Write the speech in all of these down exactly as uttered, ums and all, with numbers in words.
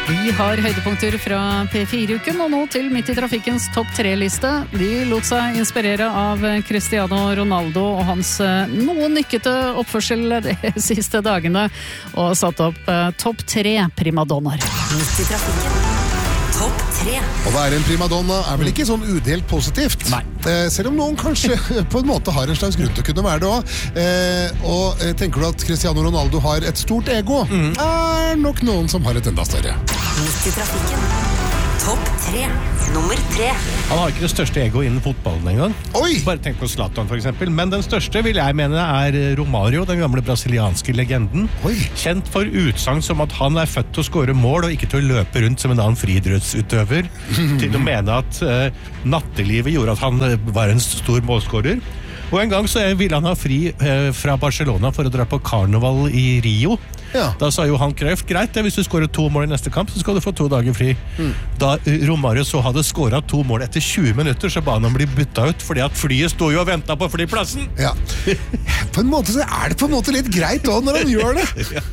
Vi har høydepunkter fra P fire-uken, og nå til Midt i trafikkens topp tre-liste. De lot seg inspirere av Cristiano Ronaldo og hans noe nykkete oppførsel de siste dagene, og satt opp topp tre primadonnaer. Midt i trafikken. Topp tre. Å være en primadonna er vel ikke sånn udelt positivt? Nei. Eh, selv om noen kanskje på en måte har en slags grunn til å kunne være det også. Eh, og eh, tenker du at Cristiano Ronaldo har et stort ego? Mm. Er nok noen som har et enda større. Midt i trafikken. Topp tre. Nummer tre. Han har ikke det største ego innen fotballen en gang. Oi! Bare tenk på Zlatan for eksempel. Men den største vil jeg mene er Romario, den gamle brasilianske legenden. Oi. Kjent for utsagn som at han er født til å skåre mål og ikke til å løpe rundt som en annen friidrettsutøver. Til å mene at uh, nattelivet gjorde at han uh, var en stor målskårer. Og en gang så ville han ha fri uh, fra Barcelona for å dra på karneval i Rio. Ja. Da sa jo han Cruyff, greit, hvis du skårer to mål i neste kamp, så skal du få to dager fri. Mm. Da Romario så hadde skåret to mål etter tjue minutter, så ba han om å bli bytta ut, fordi at flyet stod jo og ventet på flyplassen. Ja. På en måte så er det på en måte litt greit også når han gjør det. Ja.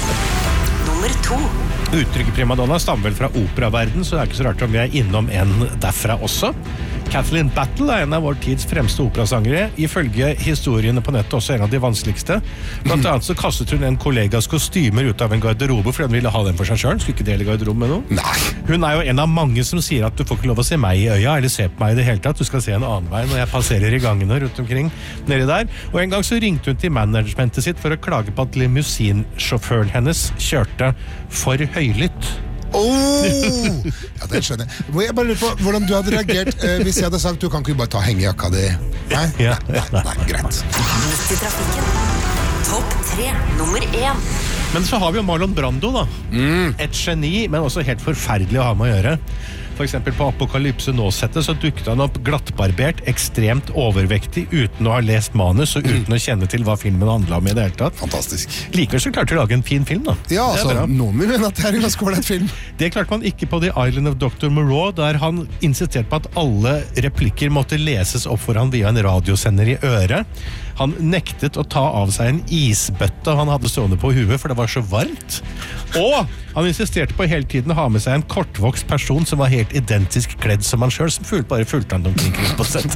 Nummer to. Uttrykket primadonna stammer vel fra operaverden, så det er ikke så rart om vi er innom en derfra også. Kathleen Battle er en av vår tids fremste operasangere, ifølge historiene på nettet også en av de vanskeligste. Blant annet så kastet hun en kollegas kostymer ut av en garderobe, for hun ville ha den for seg selv, skulle ikke dele garderobe med noen. Nei. Hun er jo en av mange som sier at du får ikke lov å se meg i øya, eller se på meg i det hele tatt, du skal se en annen vei når jeg passerer i gangene rundt omkring nede der. Og en gang så ringte hun til managementet sitt for å klage på at limousinsjåføren hennes kjørte for høylytt. Oh! Ja, det skjønner jeg. Må jeg bare lure på hvordan du hadde reagert eh, hvis jeg hadde sagt du kan ikke bare ta hengejakka di? Nei? Ja. Nei, nei, nei, greit. Midt i trafikken. Topp tre. Nummer én. Men så har vi jo Marlon Brando da. Mm. Et geni, men også helt forferdelig å ha med å gjøre. For eksempel på Apokalypse Nå-settet så dukket han opp glattbarbert, ekstremt overvektig, uten å ha lest manus og uten å kjenne til hva filmen handlet om i det hele tatt. Fantastisk. Likevel så klarte de å lage en fin film da. Ja, altså, noen vil mene at det er en ganske ålreit film. Det klarte man ikke på The Island of doktor Moreau, der han insisterte på at alle replikker måtte leses opp for han via en radiosender i øret. Han nektet å ta av seg en isbøtte han hadde stående på huet, for det var så varmt. Og han insisterte på hele tiden å ha med seg en kortvokst person som var helt identisk kledd som han selv, som fullt, bare fulgte han omkring på sett.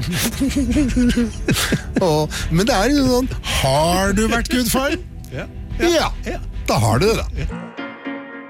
oh, men det er jo sånn, har du vært gudfar? Ja. Ja. Ja. Da har du det da.